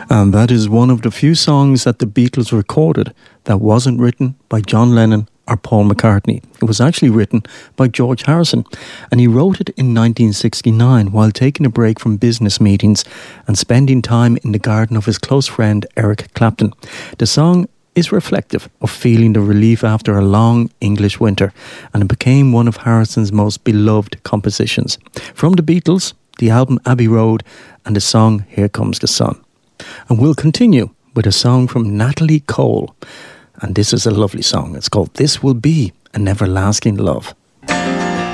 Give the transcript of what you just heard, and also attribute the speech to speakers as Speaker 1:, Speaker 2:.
Speaker 1: And that is one of the few songs that the Beatles recorded that wasn't written by John Lennon or Paul McCartney. It was actually written by George Harrison, and he wrote it in 1969 while taking a break from business meetings and spending time in the garden of his close friend Eric Clapton. The song is reflective of feeling the relief after a long English winter, and it became one of Harrison's most beloved compositions. From the Beatles, the album Abbey Road, and the song Here Comes the Sun. And we'll continue with a song from Natalie Cole. And this is a lovely song. It's called This Will Be an Everlasting Love.